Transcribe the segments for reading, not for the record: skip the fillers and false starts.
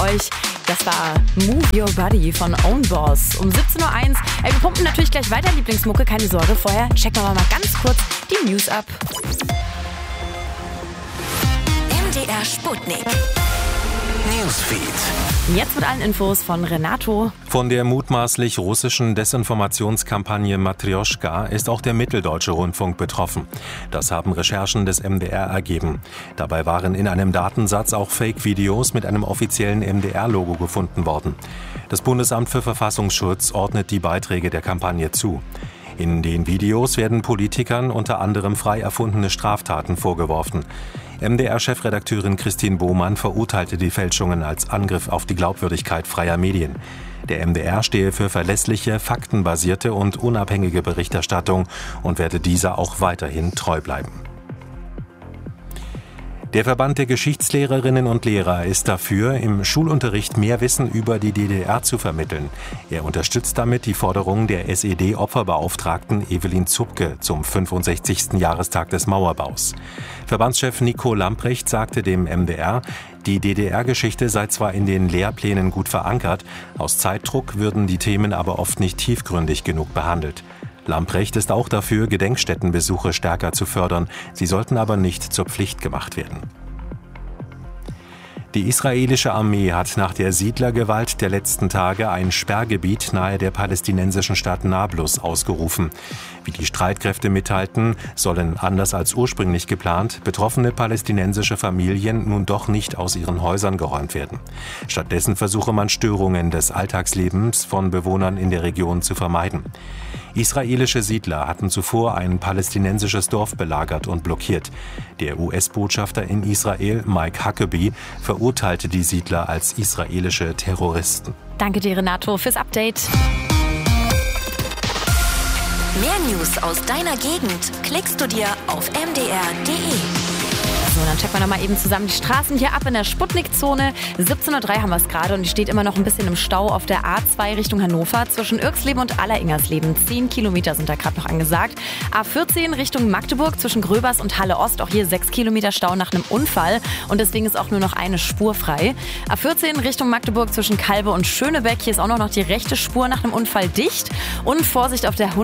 euch. Das war Move Your Body von Own Boss um 17.01 Uhr. Wir pumpen natürlich gleich weiter, Lieblingsmucke, keine Sorge. Vorher checken wir mal ganz kurz die News ab. MDR Sputnik. Newsfeed. Jetzt mit allen Infos von Renato. Von der mutmaßlich russischen Desinformationskampagne Matrioschka ist auch der Mitteldeutsche Rundfunk betroffen. Das haben Recherchen des MDR ergeben. Dabei waren in einem Datensatz auch Fake-Videos mit einem offiziellen MDR-Logo gefunden worden. Das Bundesamt für Verfassungsschutz ordnet die Beiträge der Kampagne zu. In den Videos werden Politikern unter anderem frei erfundene Straftaten vorgeworfen. MDR-Chefredakteurin Christine Bohmann verurteilte die Fälschungen als Angriff auf die Glaubwürdigkeit freier Medien. Der MDR stehe für verlässliche, faktenbasierte und unabhängige Berichterstattung und werde dieser auch weiterhin treu bleiben. Der Verband der Geschichtslehrerinnen und Lehrer ist dafür, im Schulunterricht mehr Wissen über die DDR zu vermitteln. Er unterstützt damit die Forderung der SED-Opferbeauftragten Evelyn Zupke zum 65. Jahrestag des Mauerbaus. Verbandschef Nico Lamprecht sagte dem MDR, die DDR-Geschichte sei zwar in den Lehrplänen gut verankert, aus Zeitdruck würden die Themen aber oft nicht tiefgründig genug behandelt. Lamprecht ist auch dafür, Gedenkstättenbesuche stärker zu fördern. Sie sollten aber nicht zur Pflicht gemacht werden. Die israelische Armee hat nach der Siedlergewalt der letzten Tage ein Sperrgebiet nahe der palästinensischen Stadt Nablus ausgerufen. Wie die Streitkräfte mitteilten, sollen, anders als ursprünglich geplant, betroffene palästinensische Familien nun doch nicht aus ihren Häusern geräumt werden. Stattdessen versuche man, Störungen des Alltagslebens von Bewohnern in der Region zu vermeiden. Israelische Siedler hatten zuvor ein palästinensisches Dorf belagert und blockiert. Der US-Botschafter in Israel, Mike Huckabee, verurteilte die Siedler als israelische Terroristen. Danke dir, Renato, fürs Update. Mehr News aus deiner Gegend klickst du dir auf mdr.de. So, dann checken wir nochmal eben zusammen die Straßen hier ab in der Sputnik-Zone. 17.03 Uhr haben wir es gerade und die steht immer noch ein bisschen im Stau auf der A2 Richtung Hannover zwischen Irxleben und Alleringersleben. 10 Kilometer sind da gerade noch angesagt. A14 Richtung Magdeburg zwischen Gröbers und Halle Ost. Auch hier 6 Kilometer Stau nach einem Unfall und deswegen ist auch nur noch eine Spur frei. A14 Richtung Magdeburg zwischen Kalbe und Schönebeck. Hier ist auch noch die rechte Spur nach einem Unfall dicht. Und Vorsicht auf der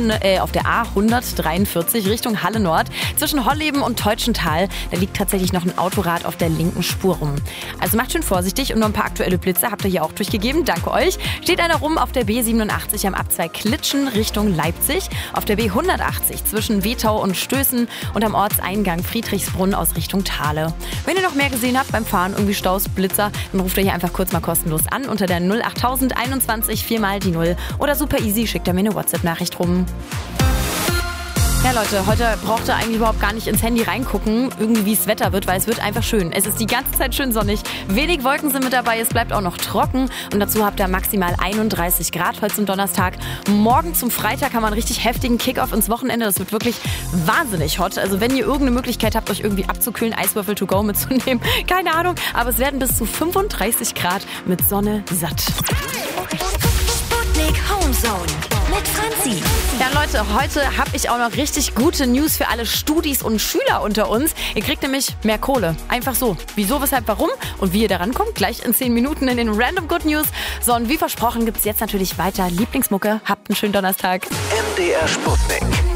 A143 Richtung Halle Nord zwischen Holleben und Teutschental. Da liegt tatsächlich noch ein Autorad auf der linken Spur rum. Also macht schön vorsichtig und noch ein paar aktuelle Blitze habt ihr hier auch durchgegeben. Danke euch. Steht einer rum auf der B87 am Abzweig Klitschen Richtung Leipzig, auf der B180 zwischen Wetau und Stößen und am Ortseingang Friedrichsbrunn aus Richtung Thale. Wenn ihr noch mehr gesehen habt beim Fahren, irgendwie Staus, Blitzer, dann ruft ihr hier einfach kurz mal kostenlos an unter der 08000 21 4 mal die 0 oder super easy, schickt ihr mir eine WhatsApp-Nachricht rum. Ja Leute, heute braucht ihr eigentlich überhaupt gar nicht ins Handy reingucken, irgendwie wie das Wetter wird, weil es wird einfach schön. Es ist die ganze Zeit schön sonnig, wenig Wolken sind mit dabei, es bleibt auch noch trocken und dazu habt ihr maximal 31 Grad heute zum Donnerstag. Morgen zum Freitag haben wir einen richtig heftigen Kickoff ins Wochenende, das wird wirklich wahnsinnig hot. Also wenn ihr irgendeine Möglichkeit habt, euch irgendwie abzukühlen, Eiswürfel to go mitzunehmen, keine Ahnung, aber es werden bis zu 35 Grad mit Sonne satt. Sputnik Homezone mit Franzi. Ja Leute, heute habe ich auch noch richtig gute News für alle Studis und Schüler unter uns. Ihr kriegt nämlich mehr Kohle. Einfach so. Wieso, weshalb, warum und wie ihr da rankommt, gleich in 10 Minuten in den Random Good News. So, und wie versprochen gibt es jetzt natürlich weiter Lieblingsmucke. Habt einen schönen Donnerstag. MDR Sputnik.